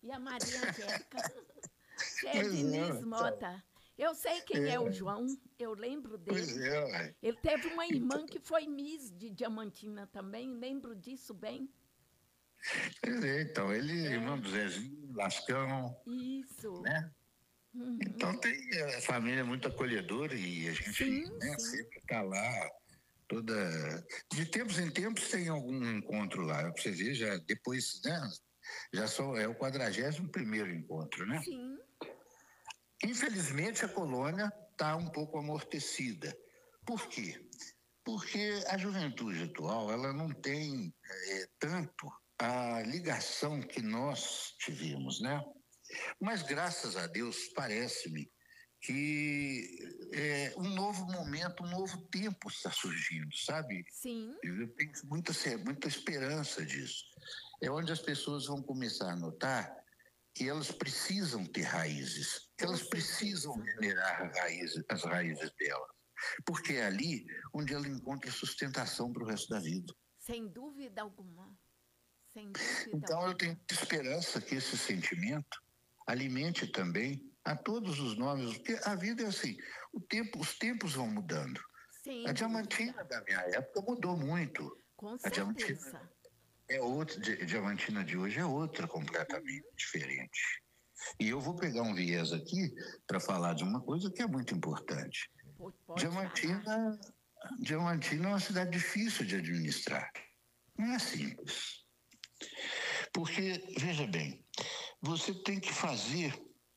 E a Maria Angélica, que é Pois é, Diniz então. Mota. Eu sei quem é o É, João, eu lembro pois dele. é, ué. Ele teve uma Então, irmã que foi Miss de Diamantina também, lembro disso bem. pois é, então, ele, irmão É, do Zezinho, Lascão, isso. né? Uhum. Então tem a família muito acolhedora e a gente, Sim, né, sim. sempre está lá, toda. De tempos em tempos tem algum encontro lá. Pra você ver, já depois, né? Já só é o 41º encontro, né? Sim, Infelizmente a colônia está um pouco amortecida. Por quê? Porque a juventude atual ela não tem tanto a ligação que nós tivemos, né? Mas graças a Deus parece-me que um novo momento, um novo tempo está surgindo, sabe? sim, Eu tenho muita esperança disso. É onde as pessoas vão começar a notar que elas precisam ter raízes, que com elas precisam certeza. venerar as raízes delas, porque é ali onde ela encontra sustentação para o resto da vida. Sem dúvida alguma. Sem dúvida Então eu alguma. tenho esperança que esse sentimento alimente também a todos os novos, porque a vida é assim, os tempos vão mudando. A Sem Diamantina dúvida. da minha época mudou muito. Com A Diamantina certeza. é outra, a Diamantina de hoje é outra completamente diferente. E eu vou pegar um viés aqui para falar de uma coisa que é muito importante. Pode falar. Diamantina, Diamantina é uma cidade difícil de administrar. Não é simples. Porque, veja bem, você tem que fazer,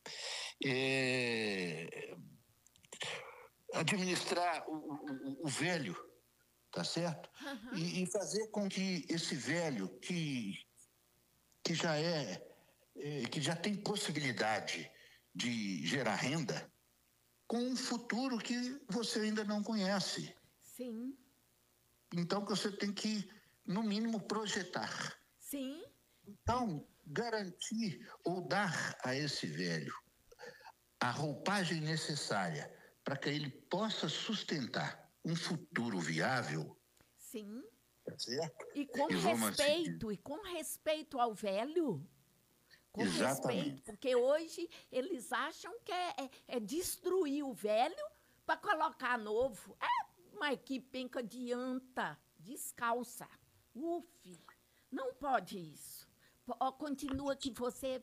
é, administrar o velho, tá certo? Uhum. E fazer com que esse velho que já que já tem possibilidade de gerar renda, com um futuro que você ainda não conhece. Sim, Então você tem que, no mínimo, projetar. sim. Então, garantir ou dar a esse velho a roupagem necessária para que ele possa sustentar um futuro viável, Sim. tá certo? E E vamos assim dizer. com respeito ao velho, com respeito, Exatamente. porque hoje eles acham que é destruir o velho para colocar novo. Mas que penca adianta, descalça. Uf, não pode isso. Ó, continua que você.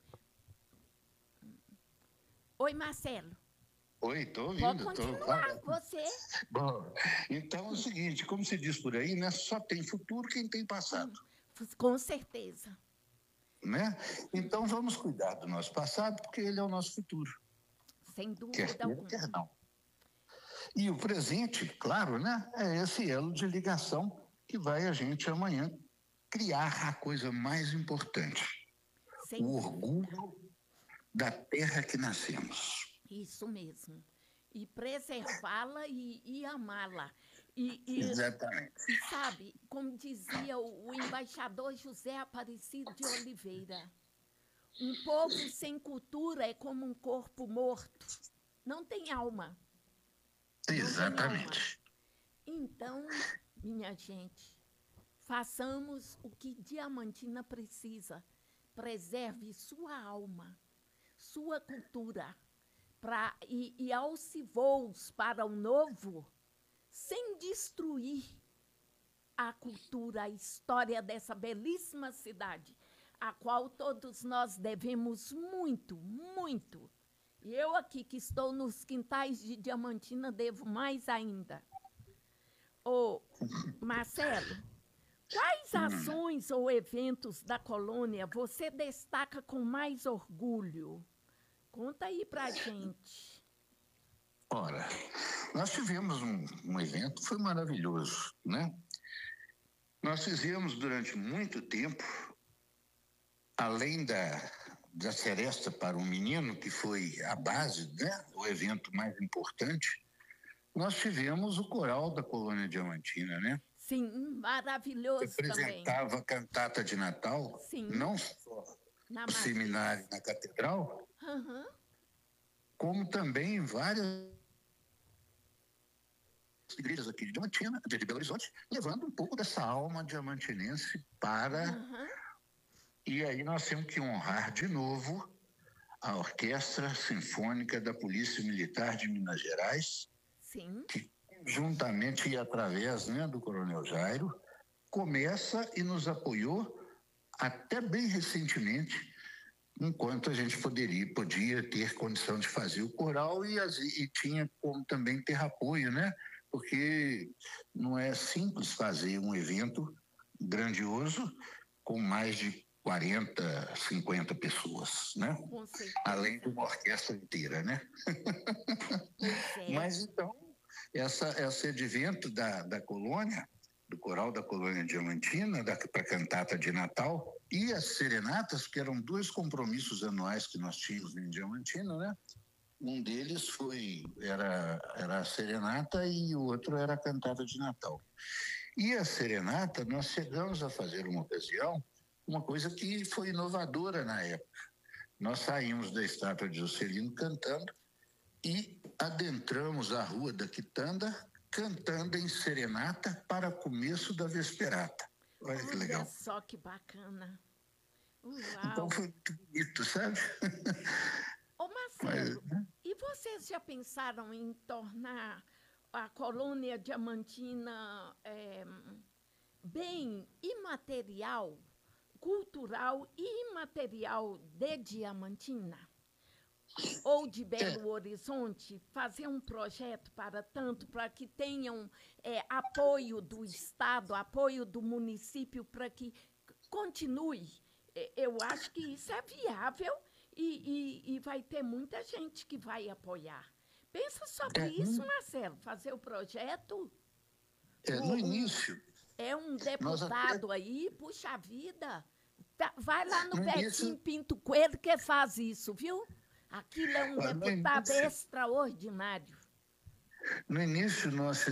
Oi, Marcelo. Oi, estou Pode ouvindo, estou continuar, falando. você. Bom, então é o seguinte, como se diz por aí, né? Só tem futuro quem tem passado, Com certeza. né? Então vamos cuidar do nosso passado, porque ele é o nosso futuro, Sem quer dúvida queira, alguma. quer não. E o presente, claro, né? É esse elo de ligação que vai a gente amanhã criar a coisa mais importante, Sem o dúvida. orgulho da terra que nascemos. Isso mesmo. E preservá-la e amá-la. Exatamente. E sabe, como dizia o embaixador José Aparecido de Oliveira, um povo sem cultura é como um corpo morto. Não tem alma. Não tem alma. Exatamente. Então, minha gente, façamos o que Diamantina precisa. Preserve sua alma, sua cultura, e alce voos para o novo, sem destruir a cultura, a história dessa belíssima cidade, a qual todos nós devemos muito, muito. E eu aqui que estou nos quintais de Diamantina devo mais ainda. Ô, Marcelo, quais ações ou eventos da colônia você destaca com mais orgulho? Conta aí pra gente. Ora, nós tivemos um evento, foi maravilhoso, né? Nós fizemos durante muito tempo, além da Seresta para o Menino, que foi a base, né? O evento mais importante, nós tivemos o coral da Colônia Diamantina, né? Sim, Que maravilhoso também. apresentava a cantata de Natal, Sim, não só na no seminário, matriz. na catedral, Uhum. como também em várias igrejas aqui de Diamantina, de Belo Horizonte, levando um pouco dessa alma diamantinense para Uhum. E aí nós temos que honrar de novo a Orquestra Sinfônica da Polícia Militar de Minas Gerais, Sim. que juntamente e através, né, do Coronel Jairo, começa e nos apoiou até bem recentemente, enquanto a gente podia ter condição de fazer o coral e tinha como também ter apoio, né? Porque não é simples fazer um evento grandioso com mais de 40, 50 pessoas, né? Com Além de certeza. uma orquestra inteira, né? Pois é. Mas então, esse advento da colônia, do coral da Colônia Diamantina, para a cantata de Natal, e as serenatas, que eram 2 compromissos anuais que nós tínhamos em Diamantina, né? Um deles era a serenata e o outro era a cantata de Natal. E a serenata, nós chegamos a fazer uma ocasião, uma coisa que foi inovadora na época. Nós saímos da estátua de Juscelino cantando e adentramos a Rua da Quitanda cantando em serenata para começo da vesperata. Olha que legal. Olha só que bacana. Então Uau! foi muito bonito, sabe? Ô, Mas, Marcelo, e vocês já pensaram em tornar a colônia diamantina bem imaterial, cultural e imaterial de Diamantina? Ou de Belo Horizonte, fazer um projeto para tanto, para que tenham apoio do Estado, apoio do município, para que continue. Eu acho que isso é viável e vai ter muita gente que vai apoiar. Pensa sobre isso, Marcelo, fazer o projeto. no início, É um nós até, deputado aí, puxa vida. Vai lá no no Betinho início, Pinto Coelho que faz isso, viu? Aquilo é um no deputado início, extraordinário. no início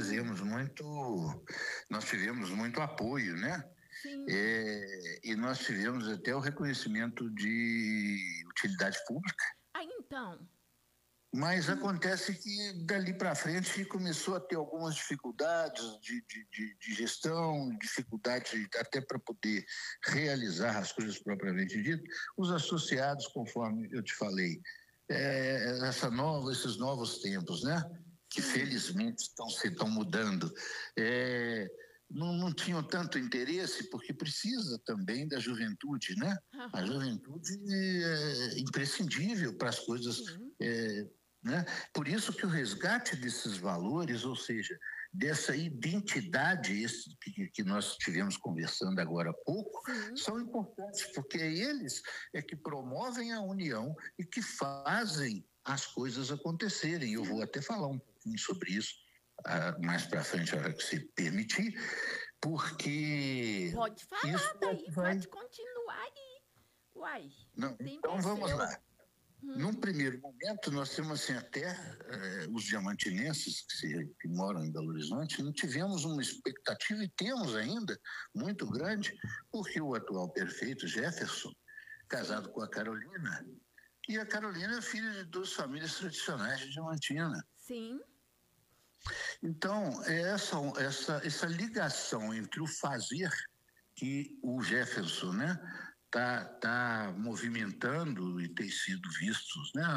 nós tivemos muito apoio, né? Sim. E nós tivemos até o reconhecimento de utilidade pública. Ah, então. Mas acontece que dali para frente começou a ter algumas dificuldades de gestão, dificuldade até para poder realizar as coisas propriamente dito. Os associados, conforme eu te falei, esses novos tempos, né? Que felizmente estão mudando. Não tinham tanto interesse, porque precisa também da juventude, né? A juventude é imprescindível para as coisas. Né? Por isso que o resgate desses valores, ou seja, dessa identidade que nós estivemos conversando agora há pouco, são importantes, porque eles é que promovem a união e que fazem as coisas acontecerem. Eu vou até falar um pouquinho sobre isso mais para frente, a hora que se permitir, porque... Pode falar daí, pode continuar aí. Uai, não, então vamos lá. Num primeiro momento, nós temos assim, até os diamantinenses que moram em Belo Horizonte, não tivemos uma expectativa, e temos ainda, muito grande, porque o atual prefeito, Jefferson, casado com a Carolina, e a Carolina é filha de 2 famílias tradicionais de Diamantina. Sim. Então, essa ligação entre o fazer que o Jefferson, né, tá movimentando e tem sido vistos, né,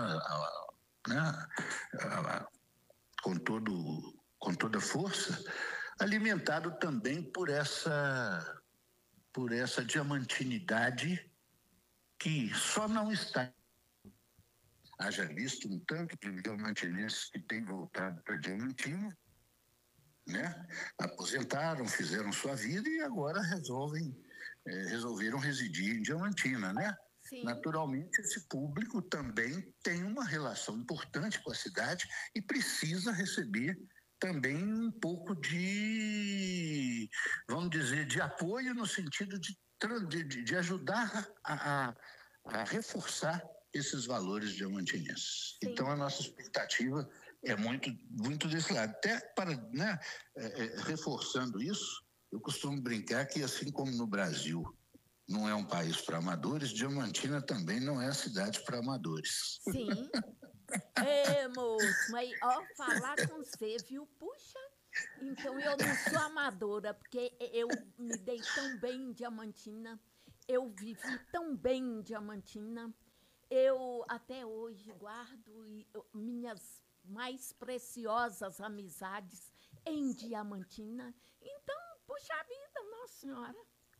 com toda força, alimentado também por essa diamantinidade que só não está. Haja visto um tanto de diamantinenses que têm voltado para Diamantina, né? Aposentaram, fizeram sua vida e agora resolveram residir em Diamantina, né? Sim. Naturalmente, esse público também tem uma relação importante com a cidade e precisa receber também um pouco de, vamos dizer, de apoio no sentido de ajudar a reforçar esses valores diamantinenses. Sim. Então, a nossa expectativa é muito, muito desse lado. Até para, né, reforçando isso, eu costumo brincar que, assim como no Brasil não é um país para amadores, Diamantina também não é a cidade para amadores. Sim. Moço, mas falar com você, viu? Puxa, então eu não sou amadora, porque eu me dei tão bem em Diamantina. Eu vivi tão bem em Diamantina. Eu até hoje guardo minhas mais preciosas amizades em Diamantina. Então, puxa vida, Nossa Senhora.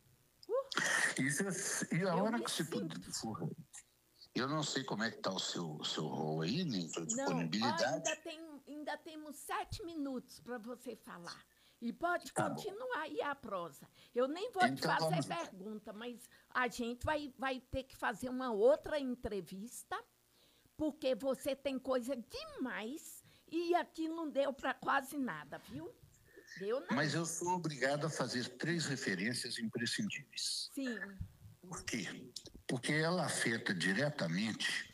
E a Eu hora me que você sinto. for, eu não sei como é que está o seu rol aí, nem sua Não, ó, disponibilidade. ainda temos 7 minutos para você falar. E pode Tá bom. continuar aí a prosa. Eu nem vou te Então fazer vamos lá. pergunta, mas a gente vai ter que fazer uma outra entrevista, porque você tem coisa demais e aqui não deu para quase nada, viu? Deu não. Mas eu sou obrigado a fazer 3 referências imprescindíveis. Sim. Por quê? Porque ela afeta diretamente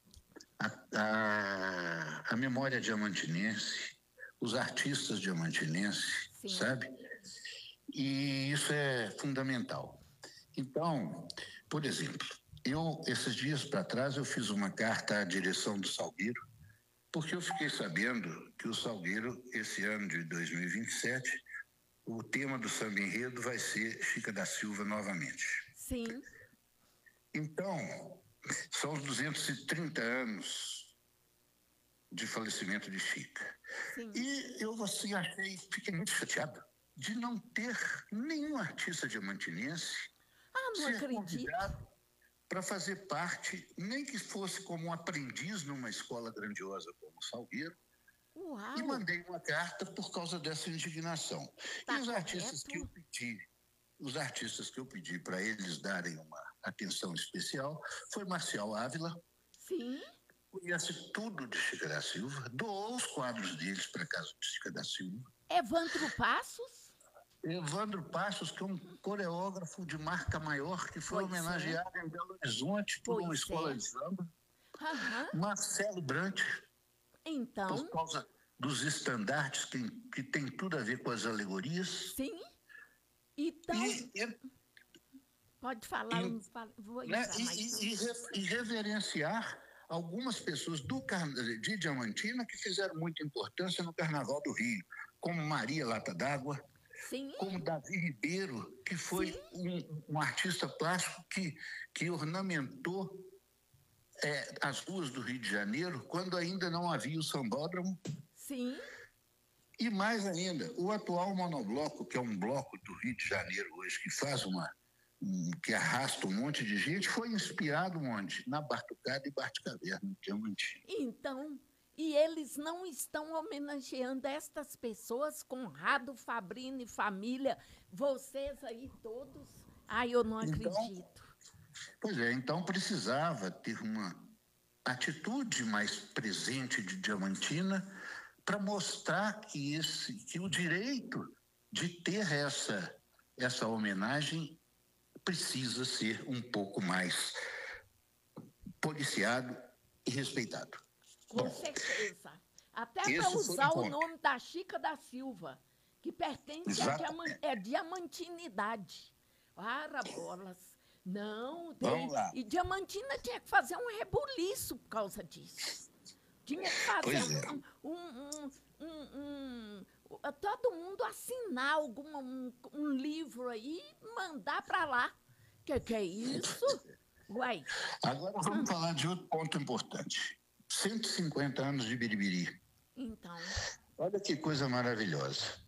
a memória diamantinense, os artistas diamantinenses, Sim. sabe? E isso é fundamental. Então, por exemplo, esses dias para trás, eu fiz uma carta à direção do Salgueiro, porque eu fiquei sabendo que o Salgueiro, esse ano de 2027, o tema do samba enredo vai ser Chica da Silva novamente. Sim. Então, são os 230 anos de falecimento de Chica. Sim. E eu, assim, fiquei muito chateado de não ter nenhum artista diamantinense Não acredito. convidado para fazer parte, nem que fosse como um aprendiz numa escola grandiosa como o Salgueiro. Uau. E mandei uma carta por causa dessa indignação. Tá e os artistas correto. que eu pedi para eles darem uma atenção especial foi Marcial Ávila. Sim. Conhece tudo de Chica da Silva, doou os quadros deles para a casa de Chica da Silva. Evandro Passos. Evandro Passos, que é um coreógrafo de marca maior, que foi homenageado em Belo Horizonte por uma escola de samba. Marcelo Brant, então, por causa dos estandartes que tem tudo a ver com as alegorias. Sim. Então, pode falar, vou entrar mais. E reverenciar algumas pessoas de Diamantina que fizeram muita importância no Carnaval do Rio, como Maria Lata d'Água, Sim. como Davi Ribeiro, que foi um artista plástico que ornamentou as ruas do Rio de Janeiro quando ainda não havia o sambódromo. Sim. E mais ainda, o atual monobloco, que é um bloco do Rio de Janeiro hoje, que arrasta um monte de gente, foi inspirado onde? Na Batucada e Batcaverna, Diamantina. Então, e eles não estão homenageando estas pessoas, Conrado, Fabrini e família, vocês aí todos? Eu não acredito. Pois é, então precisava ter uma atitude mais presente de Diamantina para mostrar que o direito de ter essa homenagem precisa ser um pouco mais policiado e respeitado. Com certeza. Até para usar o nome da Chica da Silva, que pertence à diamantinidade. Para bolas. Não, Vamos lá. E Diamantina tinha que fazer um rebuliço por causa disso. Tinha que fazer todo mundo assinar um livro aí e mandar para lá. Que é isso? Uai. Agora vamos falar de outro ponto importante. 150 anos de Biribiri. Então. Olha que coisa maravilhosa.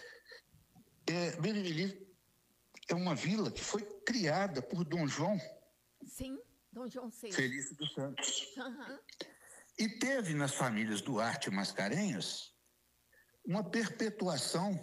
Biribiri é uma vila que foi criada por Dom João. Sim, Dom João VI. Felício dos Santos. E teve nas famílias Duarte e Mascarenhas uma perpetuação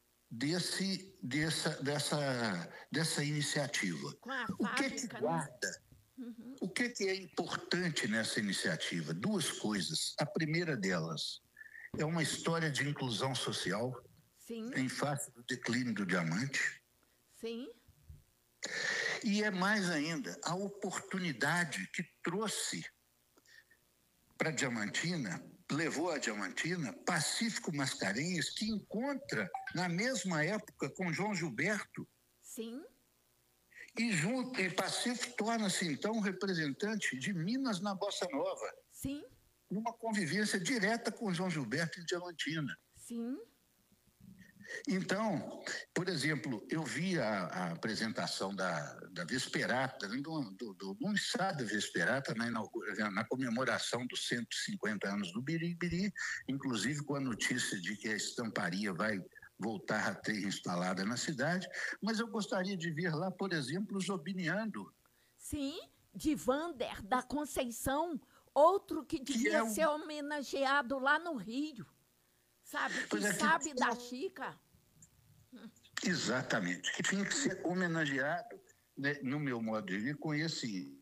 dessa iniciativa. O que guarda? O que é importante nessa iniciativa? 2 coisas. A primeira delas é uma história de inclusão social. Sim. Em face do declínio do diamante. Sim. E é mais ainda a oportunidade que trouxe para Diamantina, levou a Diamantina, Pacífico Mascarenhas, que encontra na mesma época com João Gilberto. Sim. E Pacífico torna-se, então, representante de Minas na Bossa Nova. Sim. Numa convivência direta com João Gilberto em Diamantina. Sim. Então, por exemplo, eu vi a apresentação da Vesperata, do ensaio da Vesperata, na comemoração dos 150 anos do Biribiri, inclusive com a notícia de que a estamparia vai voltar a ter instalada na cidade, mas eu gostaria de ver lá, por exemplo, Zobiniando. Sim, de Vander da Conceição, outro que devia ser homenageado lá no Rio, sabe? Que sabe da Chica. Exatamente, que tinha que ser homenageado, né, no meu modo de ver, com esse...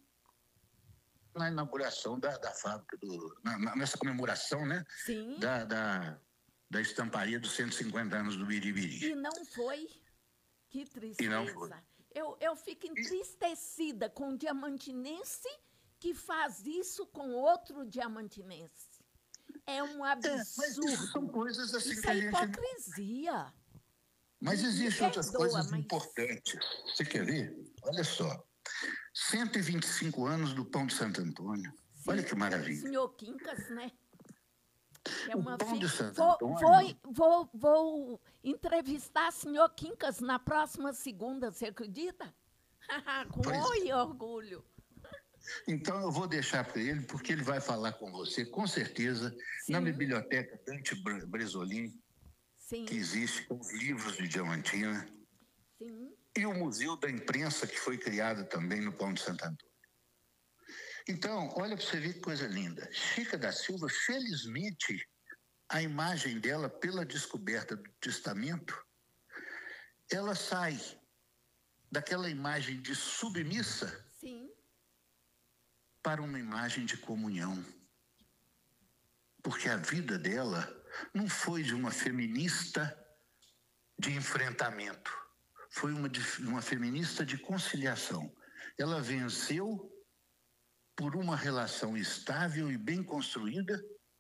na inauguração da fábrica, nessa comemoração, né? Sim. Da estamparia dos 150 anos do Biribiri. E não foi. Que tristeza. E não foi. Eu fico entristecida com um diamantinense que faz isso com outro diamantinense. É um absurdo. Mas isso são coisas assim isso que a gente... hipocrisia. Mas existem outras coisas importantes. Você quer ver? Olha só. 125 anos do Pão de Santo Antônio. Sim, olha que maravilha. Senhor Quincas, né? É uma Pão de Santo Antônio. Vou entrevistar o senhor Quincas na próxima segunda, você acredita? Com orgulho. Então, eu vou deixar para ele, porque ele vai falar com você, com certeza, sim, na biblioteca Dante Bresolin, sim, que existe, com os livros de Diamantina, sim, e o Museu da Imprensa, que foi criado também no Pão de Santo Antônio. Então, olha para você ver que coisa linda. Chica da Silva, felizmente, a imagem dela, pela descoberta do testamento, ela sai daquela imagem de submissa, sim, para uma imagem de comunhão. Porque a vida dela não foi de uma feminista de enfrentamento, foi uma feminista de conciliação. Ela venceu por uma relação estável e bem construída,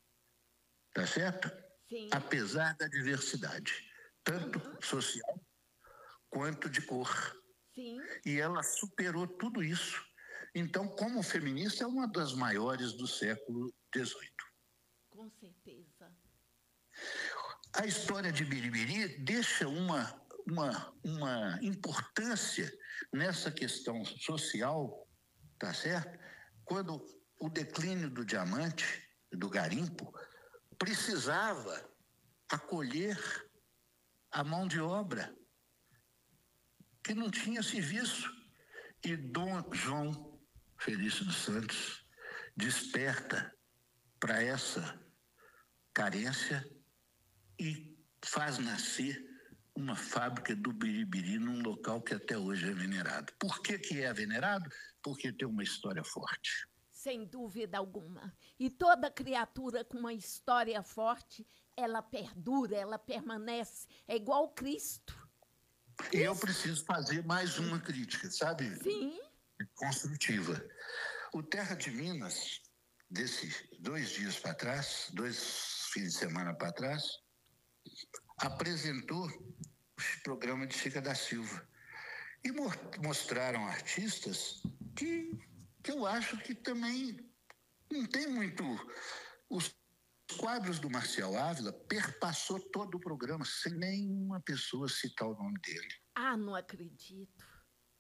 tá certo? Sim. Apesar da diversidade, tanto social quanto de cor. Sim. E ela superou tudo isso. Então, como feminista, é uma das maiores do século XVIII. Com certeza. A história de Biribiri deixa uma importância nessa questão social, tá certo? Quando o declínio do diamante, do garimpo, precisava acolher a mão de obra que não tinha serviço. E Dom João Felício dos Santos desperta para essa carência e faz nascer uma fábrica do Biribiri num local que até hoje é venerado. Por que é venerado? Porque tem uma história forte. Sem dúvida alguma. E toda criatura com uma história forte, ela perdura, ela permanece. É igual Cristo. E eu preciso fazer mais uma crítica, sabe? Sim. Construtiva. O Terra de Minas, desses 2 dias para trás, 2 fins de semana para trás, apresentou o programa de Chica da Silva. E mostraram artistas que eu acho que também não tem muito... Os quadros do Marcial Ávila perpassou todo o programa sem nenhuma pessoa citar o nome dele. Ah, não acredito.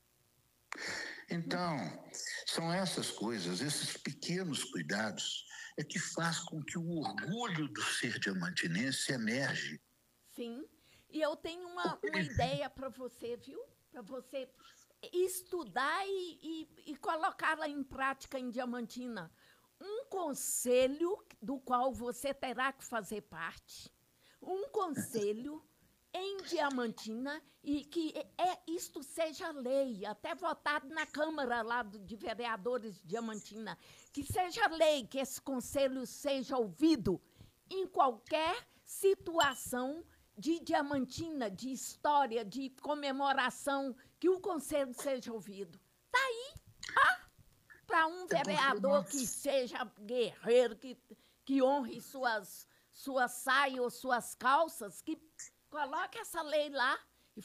Então, são essas coisas, esses pequenos cuidados, é que faz com que o orgulho do ser diamantinense emerge. Sim, e eu tenho uma ideia para você, viu? Para você estudar e colocá-la em prática em Diamantina. Um conselho do qual você terá que fazer parte, um conselho em Diamantina, e que isto seja lei, até votado na Câmara lá de Vereadores de Diamantina, que seja lei, que esse conselho seja ouvido em qualquer situação de Diamantina, de história, de comemoração, que o conselho seja ouvido. Está aí, para um vereador que seja guerreiro, que honre suas saias ou suas calças, que coloque essa lei lá,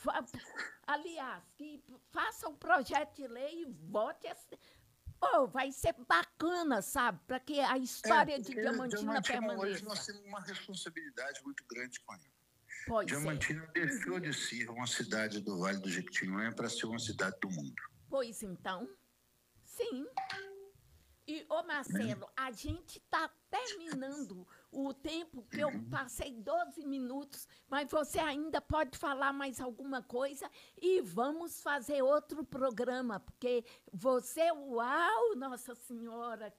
aliás, que faça um projeto de lei e vote. Vai ser bacana, sabe? Para que a história de Diamantina permaneça. Hoje nós temos uma responsabilidade muito grande com ele. Pois é. Diamantina deixou de ser uma cidade do Vale do Jequitinhonha para ser uma cidade do mundo. Pois então, sim. E, ô Marcelo, a gente está terminando o tempo que eu passei 12 minutos, mas você ainda pode falar mais alguma coisa e vamos fazer outro programa, porque você, uau, Nossa Senhora,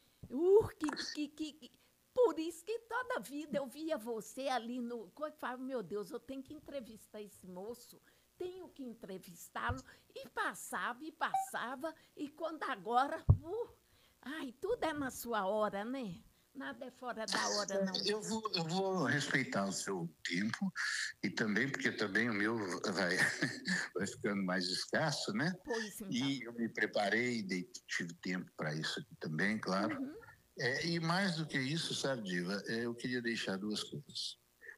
por isso que toda vida eu via você ali no... Eu falava, meu Deus, eu tenho que entrevistar esse moço, tenho que entrevistá-lo, e passava, e quando agora... Ai, tudo é na sua hora, né? Nada é fora da hora, não. Eu vou respeitar o seu tempo e também, porque também o meu vai ficando mais escasso, né? Pois então. E eu me preparei, tive tempo para isso aqui também, claro. E mais do que isso, sabe, Diva, eu queria deixar duas coisas.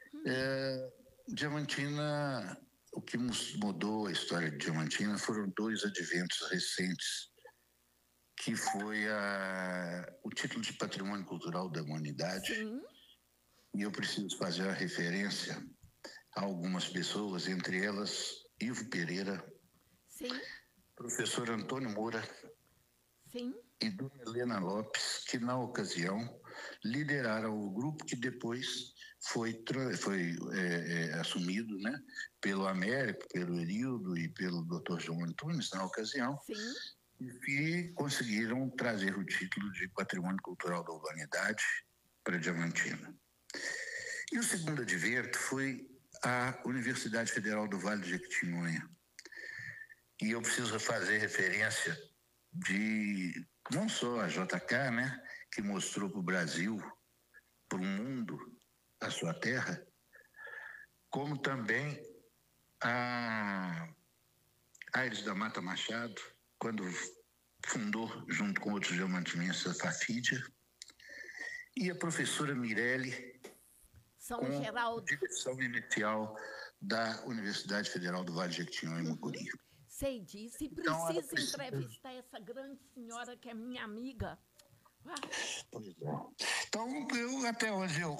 Diamantina, o que mudou a história de Diamantina foram dois adventos recentes, que foi o título de Patrimônio Cultural da Humanidade. Sim. E eu preciso fazer a referência a algumas pessoas, entre elas Ivo Pereira, sim, professor Antônio Moura, sim, e Dona Helena Lopes, que na ocasião lideraram o grupo que depois foi assumido, né, pelo Américo, pelo Erildo e pelo Dr. João Antunes, na ocasião, sim, e conseguiram trazer o título de Patrimônio Cultural da Humanidade para Diamantina. E o segundo advento foi a Universidade Federal do Vale do Jequitinhonha. E eu preciso fazer referência de não só a JK, né, que mostrou para o Brasil, para o mundo, a sua terra, como também a Aires da Mata Machado, quando fundou, junto com outros diamantinenses, a Fafídia, e a professora Mirelle, São Geraldo, direção inicial da Universidade Federal do Vale do Jequitinhonha em Mucuri. Sei disso, e Então, precisa entrevistar essa grande senhora que é minha amiga. Pois é. Então, até hoje eu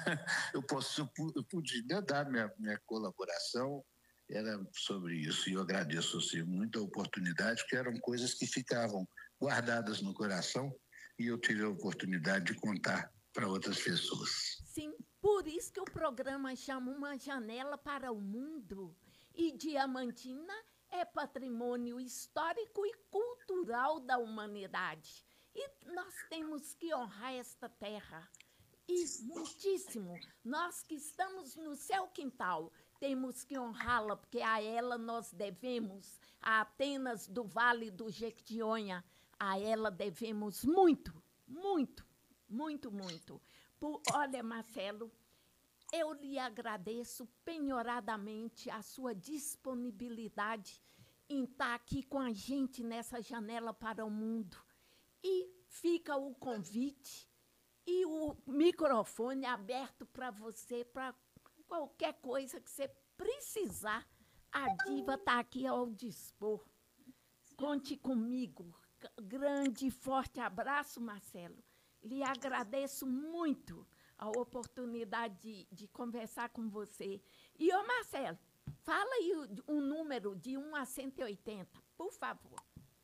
podia dar minha colaboração, era sobre isso, e eu agradeço você muito a oportunidade, porque eram coisas que ficavam guardadas no coração, e eu tive a oportunidade de contar para outras pessoas. Sim, por isso que o programa chama Uma Janela para o Mundo, e Diamantina é patrimônio histórico e cultural da humanidade. E nós temos que honrar esta terra. E muitíssimo. Nós que estamos no seu quintal, temos que honrá-la, porque a ela nós devemos, a Atenas do Vale do Jequitinhonha, a ela devemos muito, muito, muito, muito. Olha, Marcelo, eu lhe agradeço penhoradamente a sua disponibilidade em estar aqui com a gente nessa janela para o mundo. E fica o convite e o microfone aberto para você, para qualquer coisa que você precisar. A Diva está aqui ao dispor. Conte comigo. Grande e forte abraço, Marcelo. Lhe agradeço muito a oportunidade de conversar com você. E, ô Marcelo, fala aí um número de 1 a 180, por favor.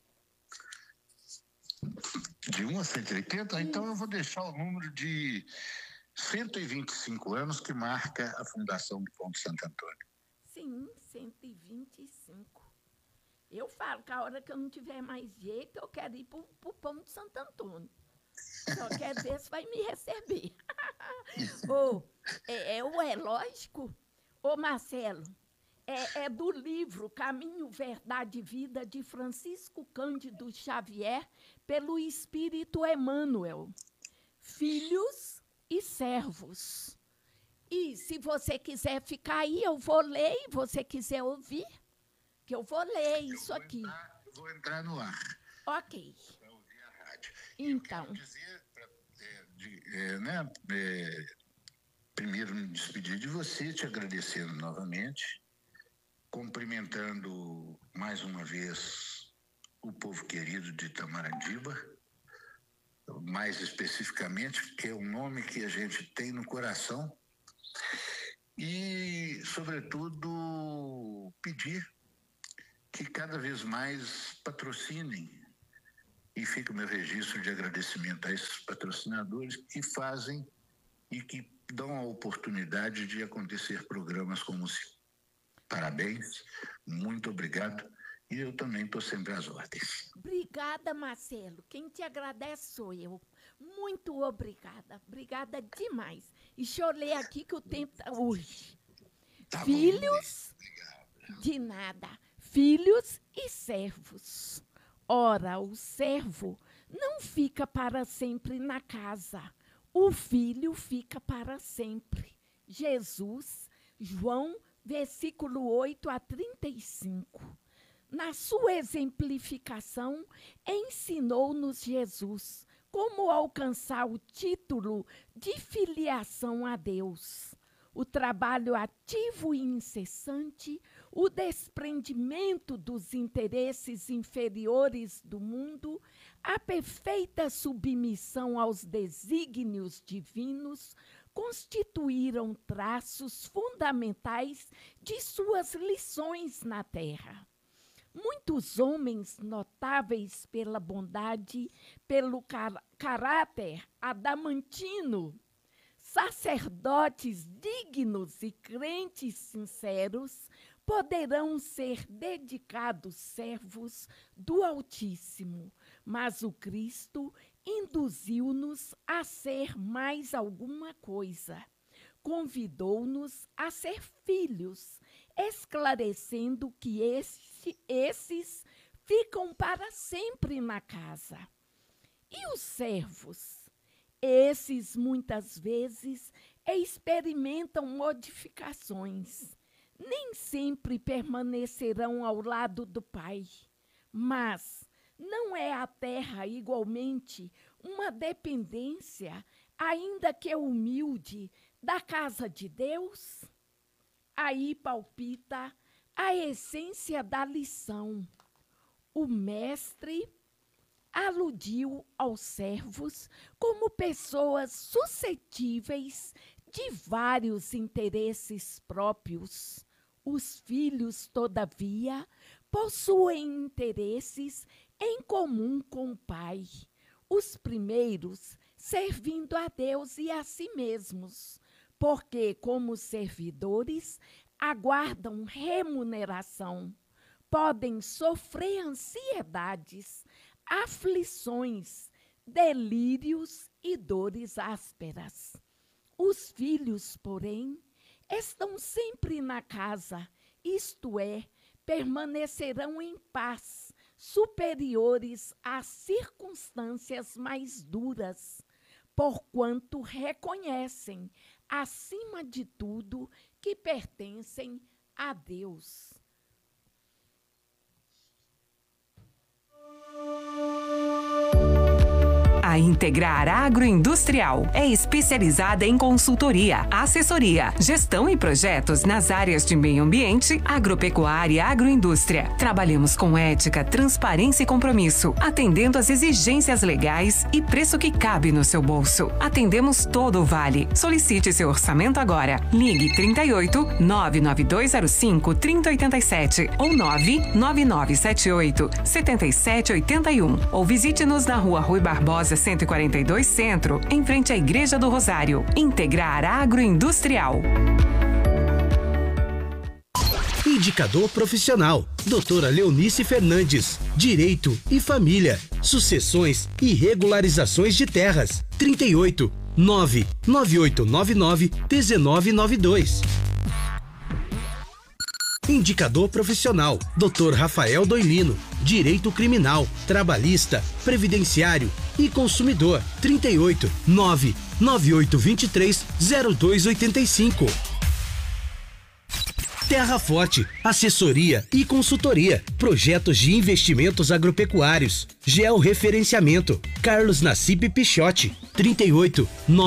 De 1 a 180? Então eu vou deixar o número de 125 anos que marca a fundação do Pão de Santo Antônio. Sim, 125. Eu falo que a hora que eu não tiver mais jeito, eu quero ir para o Pão de Santo Antônio. Só quer ver se vai me receber. É lógico. Ô, Marcelo, é do livro Caminho, Verdade e Vida, de Francisco Cândido Xavier, pelo Espírito Emmanuel. Filhos e servos. E se você quiser ficar aí, eu vou ler, e você quiser ouvir, que eu vou ler isso aqui. Eu vou entrar no ar. Ok. Para ouvir a rádio. Então. Eu quero dizer, primeiro me despedir de você, te agradecendo novamente, cumprimentando mais uma vez o povo querido de Itamarandiba, mais especificamente, que é o nome que a gente tem no coração, e, sobretudo, pedir que cada vez mais patrocinem, e fica o meu registro de agradecimento a esses patrocinadores que fazem e que dão a oportunidade de acontecer programas como o seu. Parabéns, muito obrigado, e eu também estou sempre às ordens. Obrigada, Marcelo. Quem te agradece sou eu. Muito obrigada. Obrigada demais. E deixa eu ler aqui que o tempo está hoje. Tá Filhos, de nada. Filhos e servos. Ora, o servo não fica para sempre na casa. O filho fica para sempre. Jesus, João, versículo 8 a 35. Na sua exemplificação, ensinou-nos Jesus como alcançar o título de filiação a Deus. O trabalho ativo e incessante, o desprendimento dos interesses inferiores do mundo, a perfeita submissão aos desígnios divinos, constituíram traços fundamentais de suas lições na terra. Muitos homens notáveis pela bondade, pelo caráter adamantino, sacerdotes dignos e crentes sinceros, poderão ser dedicados servos do Altíssimo, mas o Cristo induziu-nos a ser mais alguma coisa. Convidou-nos a ser filhos, esclarecendo que esses ficam para sempre na casa. E os servos? Esses, muitas vezes, experimentam modificações. Nem sempre permanecerão ao lado do Pai. Mas não é a terra, igualmente, uma dependência, ainda que humilde, da casa de Deus? Aí palpita a essência da lição. O mestre aludiu aos servos como pessoas suscetíveis de vários interesses próprios. Os filhos, todavia, possuem interesses em comum com o pai. Os primeiros servindo a Deus e a si mesmos, porque, como servidores, aguardam remuneração. Podem sofrer ansiedades, aflições, delírios e dores ásperas. Os filhos, porém, estão sempre na casa, isto é, permanecerão em paz, superiores às circunstâncias mais duras, porquanto reconhecem, acima de tudo, que pertencem a Deus. A Integrar Agroindustrial é especializada em consultoria, assessoria, gestão e projetos nas áreas de meio ambiente, agropecuária e agroindústria. Trabalhamos com ética, transparência e compromisso, atendendo às exigências legais e preço que cabe no seu bolso. Atendemos todo o Vale. Solicite seu orçamento agora. Ligue 38 99205 3087 ou 99978 7781 ou visite-nos na Rua Rui Barbosa 142 Centro, em frente à Igreja do Rosário. Integrar Agroindustrial. Indicador profissional. Doutora Leonice Fernandes. Direito e família. Sucessões e regularizações de terras. 38 99899 1992. Indicador profissional. Dr. Rafael Doilino. Direito criminal, trabalhista, previdenciário e consumidor. 38 99823 0285. Terra Forte, assessoria e consultoria, projetos de investimentos agropecuários, georreferenciamento. Carlos Nassib Pichotti. 38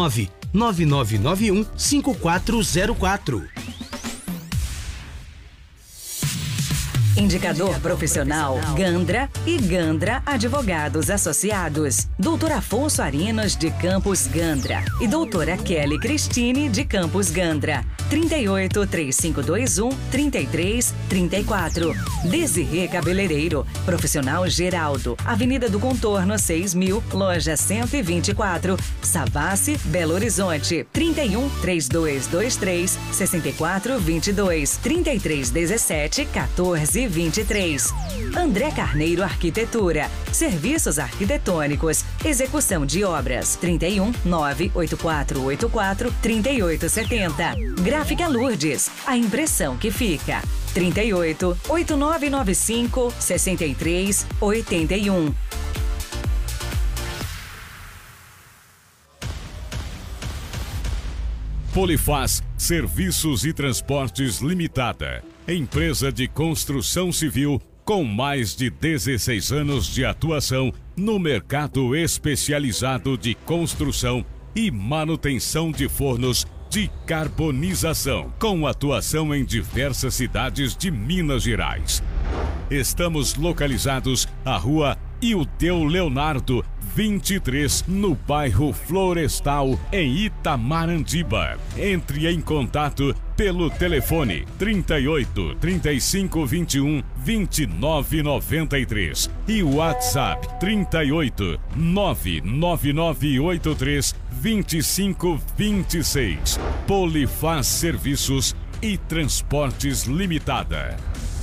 99991 5404. Indicador profissional Gandra e Gandra Advogados Associados. Doutor Afonso Arinos de Campos Gandra e doutora Kelly Cristine de Campos Gandra. 38 3521 33 34. Desirê Cabeleireiro, profissional Geraldo, Avenida do Contorno 6000, loja 124, Savassi, Belo Horizonte. 31 3223 6422 3317 1423. André Carneiro Arquitetura, serviços arquitetônicos, execução de obras. 31 98484 3870. Gráfica Lourdes, a impressão que fica. 38 8995 63 81. Polifaz Serviços e Transportes Limitada. Empresa de construção civil com mais de 16 anos de atuação no mercado especializado de construção e manutenção de fornos de carbonização, com atuação em diversas cidades de Minas Gerais. Estamos localizados à Rua Ilteu Leonardo, 23, no bairro Florestal, em Itamarandiba. Entre em contato pelo telefone 38 35 21 29 93 e o WhatsApp 38 99983 25 26. Polifaz Serviços e Transportes Limitada.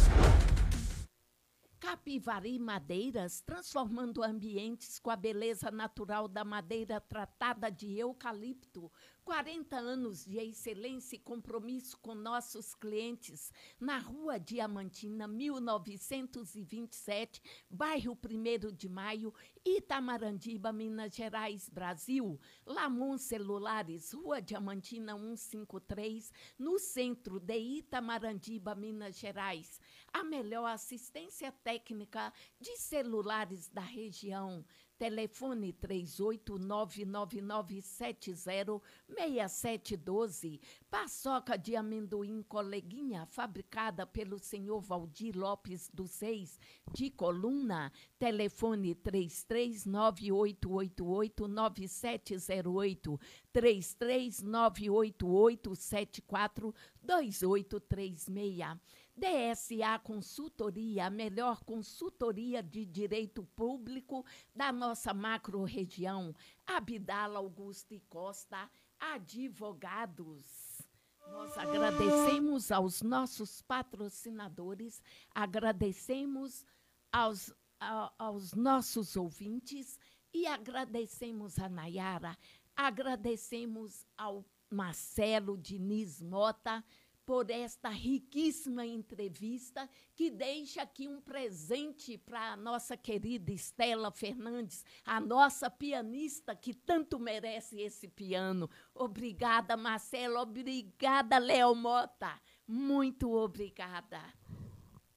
Capivari Madeiras, transformando ambientes com a beleza natural da madeira tratada de eucalipto. 40 anos de excelência e compromisso com nossos clientes. Na Rua Diamantina, 1927, bairro 1º de Maio, Itamarandiba, Minas Gerais, Brasil. Lamon Celulares, Rua Diamantina 153, no centro de Itamarandiba, Minas Gerais. A melhor assistência técnica de celulares da região. Telefone 38-99970-6712. Paçoca de amendoim Coleguinha, fabricada pelo senhor Valdir Lopes dos Seis, de Coluna. Telefone 33-9888-9708. 33-988-742836. DSA Consultoria, a melhor consultoria de direito público da nossa macro-região. Abdala Augusto e Costa, advogados. Nós agradecemos aos nossos patrocinadores, agradecemos aos nossos ouvintes e agradecemos a Nayara, agradecemos ao Marcelo Diniz Mota, por esta riquíssima entrevista, que deixa aqui um presente para a nossa querida Estela Fernandes, a nossa pianista que tanto merece esse piano. Obrigada, Marcelo. Obrigada, Léo Mota. Muito obrigada.